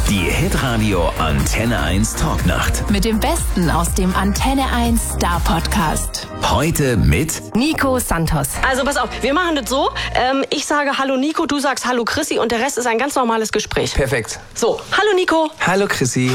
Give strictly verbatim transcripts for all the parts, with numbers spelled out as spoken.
Die Hitradio Antenne eins Talknacht. Mit dem Besten aus dem Antenne eins Star Podcast. Heute mit Nico Santos. Also pass auf, wir machen das so. Ähm, ich sage Hallo Nico, du sagst Hallo Chrissy und der Rest ist ein ganz normales Gespräch. Perfekt. So, hallo Nico. Hallo Chrissy.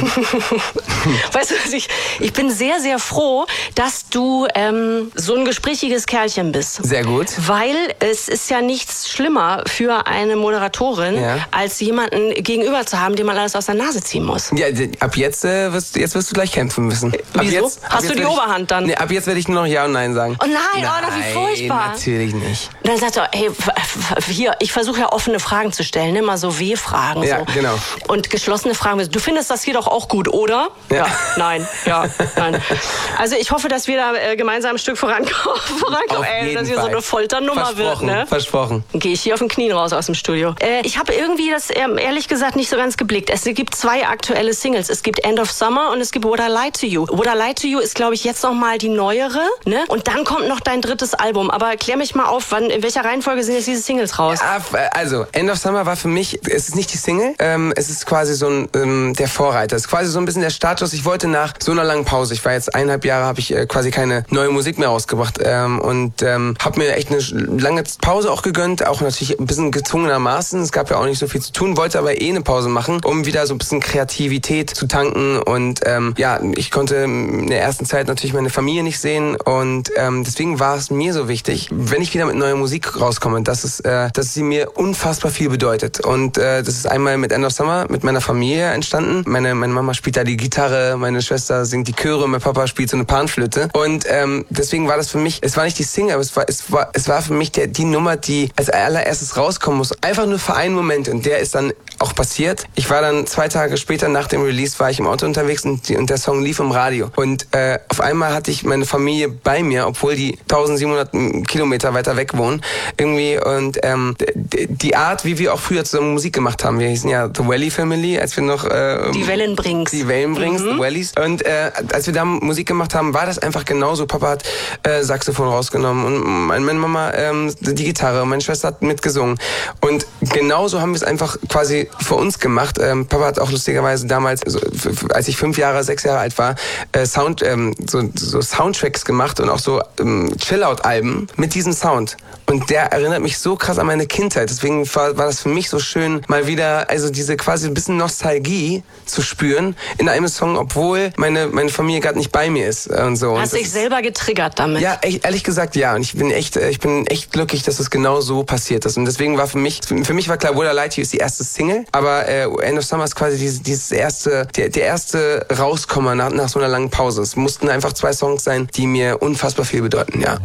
Weißt du, ich, ich bin sehr, sehr froh, dass du ähm, so ein gesprächiges Kerlchen bist. Sehr gut. Weil es ist ja nichts schlimmer für eine Moderatorin, Ja. als jemanden gegenüber zu haben, dem man alles aus der Nase ziehen muss. Ja, ab jetzt, äh, wirst, jetzt wirst du gleich kämpfen müssen. Ab Wieso? Jetzt, ab Hast jetzt du die werd ich, Oberhand dann? Nee, ab jetzt werde ich nur noch Ja und Nein sagen. Oh nein, oh, das ist furchtbar. Nein, natürlich nicht. Und dann sagt er, hey, f- f- hier, ich versuche ja offene Fragen zu stellen, immer so W-Fragen. Ja, so. genau. Und geschlossene Fragen. Du findest das hier doch auch gut, oder? Ja. nein, ja, nein. Also ich hoffe, dass wir da äh, gemeinsam ein Stück vorankommen, vorankommen Auf ey, jeden dass hier so Fall. eine Folternummer wird. Versprochen, Ne? versprochen. Dann gehe ich hier auf den Knien raus aus dem Studio. Äh, ich habe irgendwie das ähm, ehrlich gesagt nicht so ganz geblickt. Es gibt zwei aktuelle Singles. Es gibt End of Summer und es gibt Would I Lie to You. Would I Lie to You ist, glaube ich, jetzt noch mal die neuere. Ne? Und dann kommt noch dein drittes Album. Aber klär mich mal auf, wann, in welcher Reihenfolge sind jetzt diese Singles raus? Ah, Also, End of Summer war für mich, es ist nicht die Single, ähm, es ist quasi so ein, ähm, der Vorreiter. Es ist quasi so ein bisschen der Status. Ich wollte nach so einer langen Pause, ich war jetzt eineinhalb Jahre, habe ich äh, quasi keine neue Musik mehr rausgebracht ähm, und ähm, habe mir echt eine lange Pause auch gegönnt, auch natürlich ein bisschen gezwungenermaßen. Es gab ja auch nicht so viel zu tun, wollte aber eh eine Pause machen, um wieder so ein bisschen Kreativität zu tanken und ähm, ja, ich konnte in der ersten Zeit natürlich meine Familie nicht sehen und ähm, deswegen war es mir so wichtig, wenn ich wieder mit neuer Musik rauskomme, dass es, äh, dass sie mir unfassbar viel bedeutet und äh, das ist einmal mit End of Summer mit meiner Familie entstanden. Meine meine Mama spielt da die Gitarre, meine Schwester singt die Chöre, mein Papa spielt so eine Panflöte und ähm, deswegen war das für mich, es war nicht die Single, aber es war es war es war für mich der, die Nummer, die als allererstes rauskommen muss, einfach nur für einen Moment und der ist dann auch passiert. Ich war dann zwei Tage später nach dem Release war ich im Auto unterwegs und, die, und der Song lief im Radio und äh, auf einmal hatte ich meine Familie bei mir, obwohl die eintausendsiebenhundert Kilometer weiter weg wohnen irgendwie und ähm, d- die Art, wie wir auch früher zusammen Musik gemacht haben, wir hießen ja The Valley Family, als wir noch äh, Die Wellenbrings. die Wellenbrings, Mhm. The Valleys und äh, als wir da Musik gemacht haben, war das einfach genauso. Papa hat äh, Saxophon rausgenommen und meine Mama ähm, die Gitarre, meine Schwester hat mitgesungen und genauso haben wir es einfach quasi für uns gemacht. Ähm, Papa hat auch lustigerweise damals, also, f- f- als ich fünf Jahre, sechs Jahre alt war, äh, Sound, ähm, so, so Soundtracks gemacht und auch so ähm, Chill-Out-Alben mit diesem Sound. Und der erinnert mich so krass an meine Kindheit. Deswegen war, war das für mich so schön, mal wieder, also diese quasi ein bisschen Nostalgie zu spüren in einem Song, obwohl meine, meine Familie gerade nicht bei mir ist und so. Hast und dich selber getriggert damit? Ja, echt, ehrlich gesagt, ja. Und ich bin echt, äh, ich bin echt glücklich, dass es genau so passiert ist. Und deswegen war für mich, für mich war klar, Would I Lie to You ist die erste Single, aber äh, End of Summer ist quasi dieses, dieses erste, der, der erste Rauskommer nach, nach so einer langen Pause. Es mussten einfach zwei Songs sein, die mir unfassbar viel bedeuten, ja.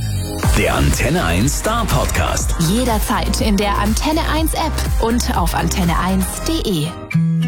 der Antenne eins Star Podcast. Jederzeit in der Antenne eins App und auf antenne eins punkt de.